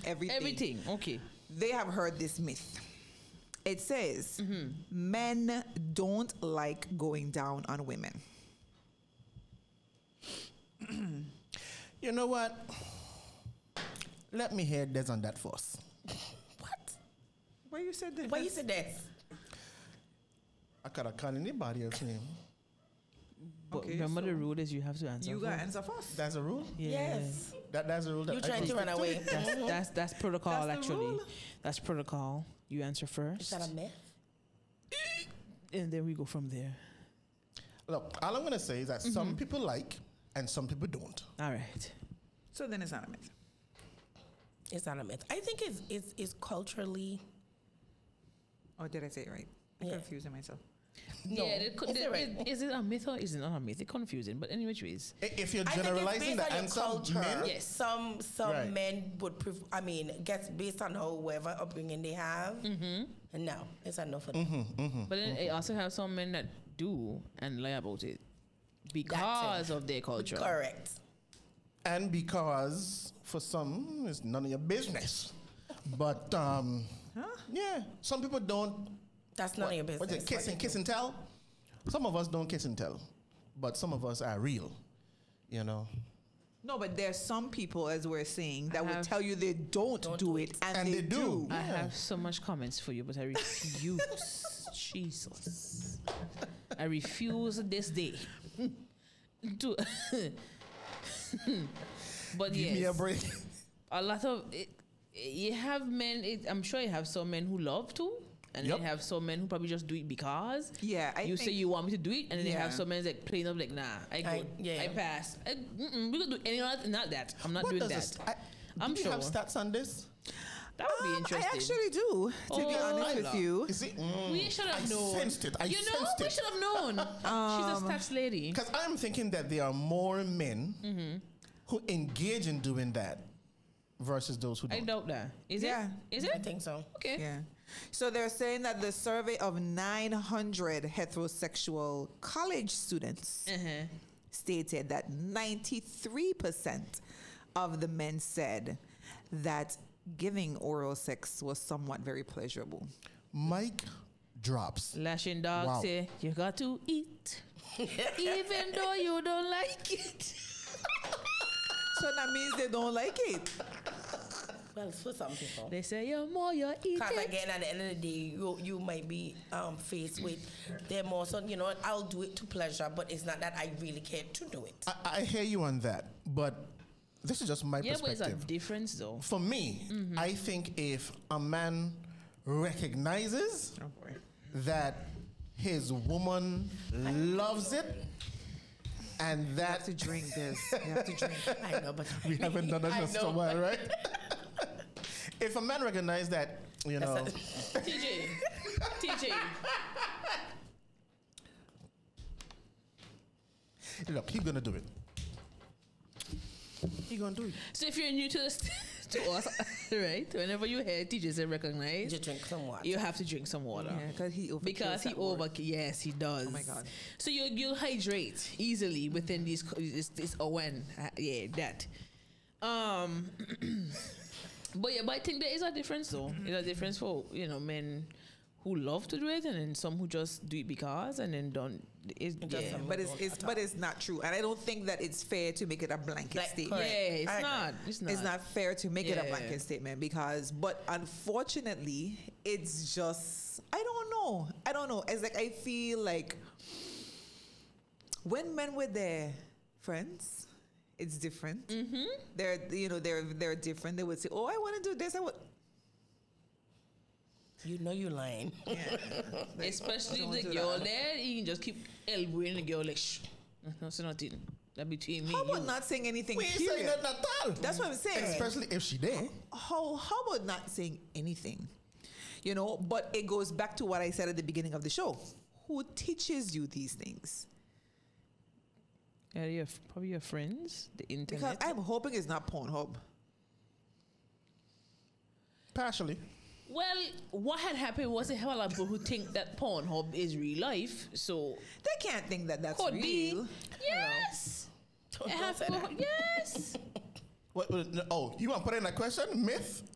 everything. Everything. Okay. They have heard this myth. It says men don't like going down on women. You know what? Let me hear this on that first. What? Why you said that? Why you said that? I could have called anybody else's name. But Okay, remember so the rule is you have to answer. You got to first. answer first. That's a rule? Yeah. Yes. That's a rule that You I trying can to run stick away. That's protocol That's the actually. rule. That's protocol. You answer first. Is that a myth? And then we go from there. Look, all I'm going to say is that some people like and some people don't. All right. So then it's not a myth. It's not a myth. I think it's culturally. Or did I say it right? I'm Yeah. confusing myself. No, yeah, is it right? is it a myth or is it not a myth? It's confusing, but anyway, ways. If you're I think generalizing it's the based on answer, your culture. men, Yes. Some Right. men would prefer. I mean, gets based on whoever upbringing they have. And no, it's enough for them. But then I also have some men that do and lie about it because of their culture. Correct. and because for some, it's none of your business. But, yeah, some people don't. That's none of your business. What's it, kiss and tell? Some of us don't kiss and tell, but some of us are real, you know. No, but there's some people, as we're saying, that will have- tell you they don't do it, and they do. I have so much comments for you, but I refuse. Jesus. I refuse this day to. But Give yes, me a break. a lot of it, you have men. I'm sure you have some men who love to, and Yep. then you have some men who probably just do it because. Yeah, I you say think- you want me to do it, and then they have Yeah. some men like plain up like, nah, I go, yeah. I pass. We could do any other, not that. I'm not What doing does that. this- I'm do you sure have stats on this? that would be I interesting. actually do, to be Oh, honest with you. You see, We should have I known. sensed it. I you know, sensed we it. should have known. She's a stats lady. Because I'm thinking that there are more men who engage in doing that versus those who I don't. doubt that. Is Yeah. it? Is it? I think so. Okay. Yeah. So they're saying that the survey of 900 heterosexual college students stated that 93% of the men said that giving oral sex was somewhat very pleasurable. Mike drops. Lashing dog Wow. say you got to eat, even though you don't like it. So that means they don't like it. Well, it's for some people. They say you're more you eat Because it. again, at the end of the day, you might be faced with them also. You know what? I'll do it to pleasure, but it's not that I really care to do it. I hear you on that, but this is just my Yeah, but it's a perspective. difference though. For me, I think if a man recognizes that his woman loves it and You that have to drink this. You have to drink. I know, but we haven't done that I in know, a while, right? If a man recognizes that, you know, TJ. look, he's gonna do it. He's gonna do it. So if you're new to this, to us, right? Whenever you hear TJ say recognize, just drink some water. you have to drink some water. Yeah, because he overkills Because he that word. yes, he does. Oh my God. So you'll hydrate easily within these this when that. But yeah, but I think there is a difference though. There's a difference for men who love to do it and then some who just do it because and then don't. doesn't But it's not true, and I don't think that it's fair to make it a blanket Like, statement. correct. Yeah, it's I not. agree. It's not. It's not fair to make it a Yeah. blanket statement but unfortunately, it's just I don't know. It's like I feel like when men were their friends, it's different. They're different. They would say, "Oh, I want to do this." You know you're lying. Especially Don't if the do girl that. there, you can just keep elbowing the girl like, shh. No, say nothing. That between me How and you. about not saying anything? We ain't saying period? that at all. That's what I'm saying. Especially if she there. How about not saying anything? But it goes back to what I said at the beginning of the show. Who teaches you these things? Yeah, probably your friends, the Because internet. I'm hoping it's not Pornhub. Partially. Well, what had happened was they have a lot of people who think that Pornhub is real life, so They can't think that that's could be. real. Yes. It Don't have say people- that. yes. You want to put in a question? Myth